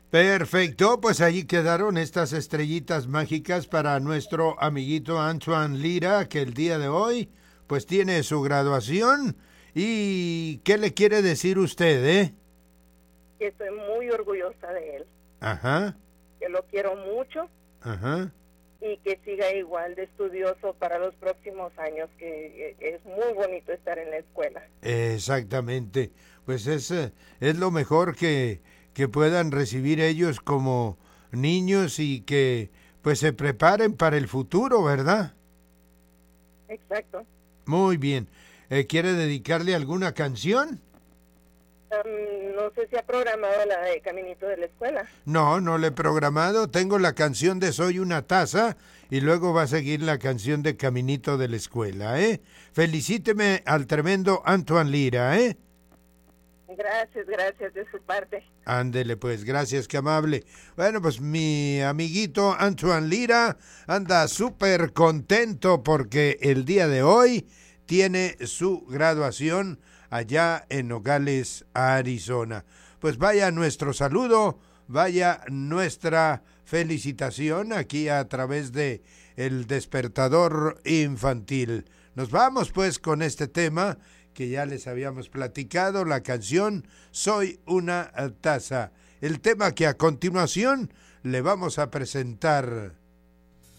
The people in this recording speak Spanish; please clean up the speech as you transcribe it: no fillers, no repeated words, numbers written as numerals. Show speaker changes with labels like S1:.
S1: Perfecto, pues allí quedaron estas estrellitas mágicas para nuestro amiguito Antoine Lira, que el día de hoy pues tiene su graduación. ¿Y qué le quiere decir usted,
S2: Que estoy muy orgullosa de él,
S1: Ajá,
S2: que lo quiero mucho
S1: ajá.
S2: y que siga igual de estudioso para los próximos años, que es muy bonito estar en la escuela.
S1: Exactamente. Pues es lo mejor que puedan recibir ellos como niños y que pues se preparen para el futuro, ¿verdad?
S2: Exacto.
S1: Muy bien. ¿Quiere dedicarle alguna canción?
S2: No sé si ha programado la de Caminito de la Escuela.
S1: No, no le he programado. Tengo la canción de Soy una taza y luego va a seguir la canción de Caminito de la Escuela, ¿eh? Felicíteme al tremendo Antoine Lira, ¿eh?
S2: Gracias, gracias de su parte.
S1: Ándele pues, gracias, qué amable. Bueno, pues mi amiguito Antoine Lira anda súper contento porque el día de hoy tiene su graduación allá en Nogales, Arizona. Pues vaya nuestro saludo, vaya nuestra felicitación aquí a través de El Despertador Infantil. Nos vamos pues con este tema que ya les habíamos platicado, la canción Soy una taza. El tema que a continuación le vamos a presentar